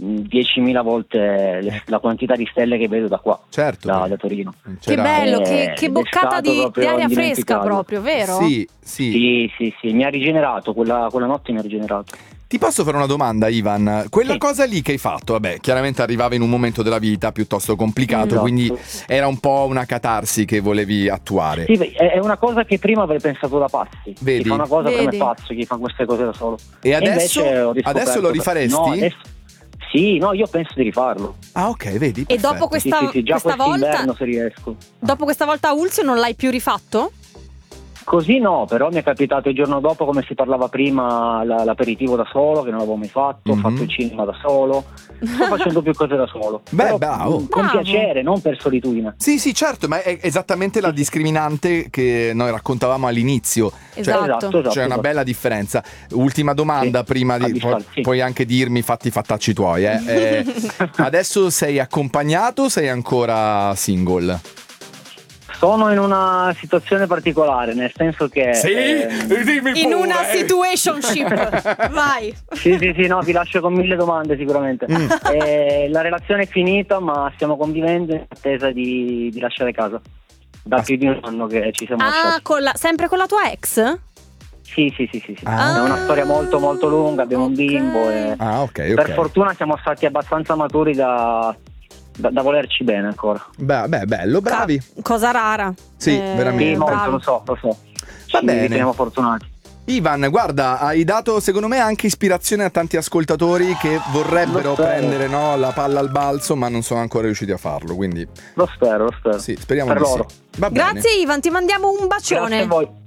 10.000 volte la quantità di stelle che vedo da qua, certo, da Torino. Che bello, che boccata di aria fresca proprio, vero? Sì, mi ha rigenerato, quella notte mi ha rigenerato. Ti posso fare una domanda, Ivan? Quella Sì. cosa lì che hai fatto, vabbè, chiaramente arrivava in un momento della vita piuttosto complicato, quindi era un po' una catarsi che volevi attuare. Sì, è una cosa che prima avrei pensato da pazzi. Vedi? Chi fa una cosa come pazzo, chi fa queste cose da solo. E adesso, invece ho riscoperto adesso lo rifaresti? No, sì, no, io penso di rifarlo. Ah, ok, vedi? E perfetto. dopo questa, sì, già questa volta, quest'inverno se riesco. dopo questa volta a Ulzio non l'hai più rifatto? Così no, però mi è capitato il giorno dopo, come si parlava prima, l'aperitivo da solo, che non l'avevo mai fatto, ho fatto il cinema da solo, sto facendo più cose da solo. Beh, però bravo. Con piacere, non per solitudine. Sì, certo, ma è esattamente la discriminante che noi raccontavamo all'inizio. Esatto. C'è una bella differenza. Ultima domanda, prima di puoi anche dirmi fatti i fattacci tuoi. Adesso sei accompagnato o sei ancora single? Sono in una situazione particolare, nel senso che dimmi pure. In una situationship. Vai. Sì, no, vi lascio con 1000 domande sicuramente. La relazione è finita, ma stiamo convivendo in attesa di lasciare casa. Da più di un anno che ci siamo lasciati. Sempre con la tua ex? Sì. È una storia molto molto lunga, abbiamo un bimbo e per fortuna siamo stati abbastanza maturi da volerci bene ancora. Beh, bello, bravi. Cosa rara. Sì, veramente. Sì, molto, lo so. Va bene. Siamo fortunati. Ivan, guarda, hai dato secondo me anche ispirazione a tanti ascoltatori che vorrebbero prendere la palla al balzo, ma non sono ancora riusciti a farlo, quindi Lo spero. sì, speriamo per di loro. Sì. Va bene. Grazie Ivan, ti mandiamo un bacione. Grazie a voi.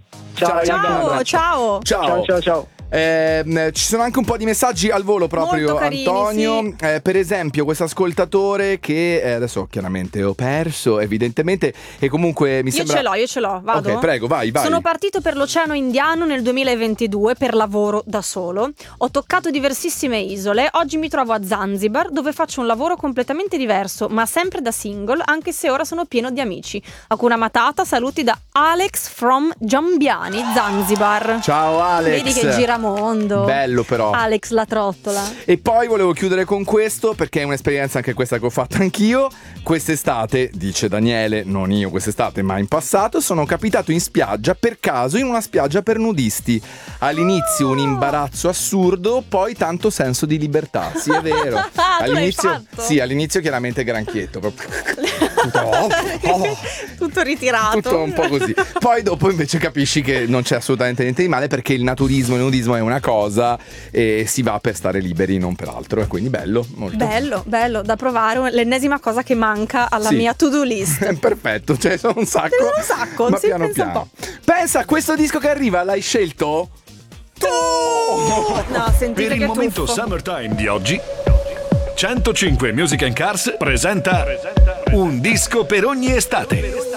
Ciao. Ciao. Ci sono anche un po' di messaggi al volo proprio, molto carini, Antonio. sì. Per esempio, questo ascoltatore che adesso chiaramente ho perso, evidentemente, e comunque mi sembra. Io ce l'ho, vado. Ok, prego, vai. Sono partito per l'Oceano Indiano nel 2022 per lavoro da solo. Ho toccato diversissime isole. Oggi mi trovo a Zanzibar, dove faccio un lavoro completamente diverso, ma sempre da single, anche se ora sono pieno di amici. Hakuna Matata, saluti da Alex from Giambiani, Zanzibar. Ciao Alex. Vedi che giramondo. Bello però. Alex la trottola. E poi volevo chiudere con questo, perché è un'esperienza anche questa che ho fatto anch'io. Quest'estate, dice Daniele, non io quest'estate ma in passato, sono capitato in spiaggia per caso, in una spiaggia per nudisti. All'inizio un imbarazzo assurdo, poi tanto senso di libertà. Sì, è vero. All'inizio chiaramente granchietto. Tutto ritirato. Tutto un po' così. Poi dopo invece capisci che non c'è assolutamente niente di male, perché il naturismo e il nudismo è una cosa e si va per stare liberi, non per altro. E quindi bello, molto bello da provare, l'ennesima cosa che manca alla mia to-do list. Perfetto, cioè sono un sacco. Ma sì, piano pensa piano. un po'. Pensa, questo disco che arriva l'hai scelto tu! No, sentite per il che momento tuffo. Summertime di oggi 105 Music and Cars presenta un disco per ogni estate.